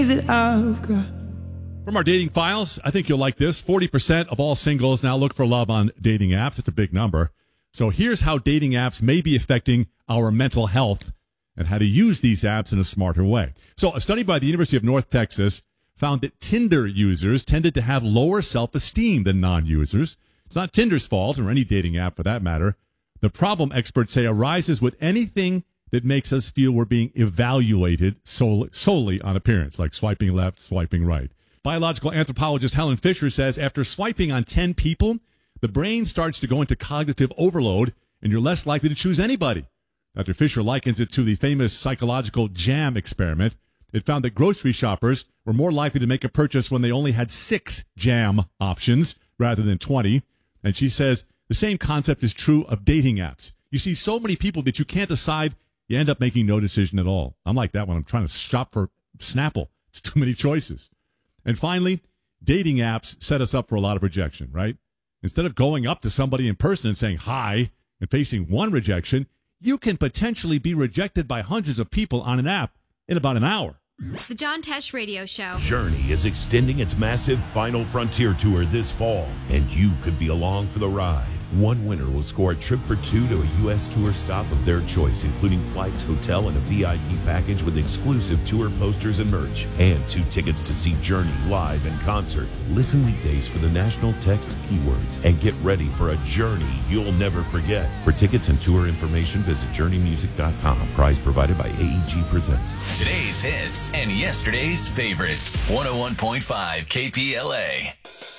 that I've got. From our dating files, I think you'll like this. 40% of all singles now look for love on dating apps. It's a big number. So here's how dating apps may be affecting our mental health and how to use these apps in a smarter way. So a study by the University of North Texas found that Tinder users tended to have lower self-esteem than non-users. It's not Tinder's fault, or any dating app for that matter. The problem, experts say, arises with anything that makes us feel we're being evaluated solely on appearance, like swiping left, swiping right. Biological anthropologist Helen Fisher says after swiping on 10 people, the brain starts to go into cognitive overload, and you're less likely to choose anybody. Dr. Fisher likens it to the famous psychological jam experiment. It found that grocery shoppers were more likely to make a purchase when they only had 6 jam options rather than 20. And she says the same concept is true of dating apps. You see so many people that you can't decide, you end up making no decision at all. I'm like that when I'm trying to shop for Snapple. It's too many choices. And finally, dating apps set us up for a lot of rejection, right? Instead of going up to somebody in person and saying hi and facing one rejection, you can potentially be rejected by hundreds of people on an app in about an hour. The John Tesh Radio Show. Journey is extending its massive Final Frontier Tour this fall, and you could be along for the ride. One winner will score a trip for 2 to a U.S. tour stop of their choice, including flights, hotel, and a VIP package with exclusive tour posters and merch, and 2 tickets to see Journey live in concert. Listen weekdays for the national text keywords and get ready for a journey you'll never forget. For tickets and tour information, visit journeymusic.com. Prize provided by AEG Presents. Today's hits and yesterday's favorites. 101.5 KPLA.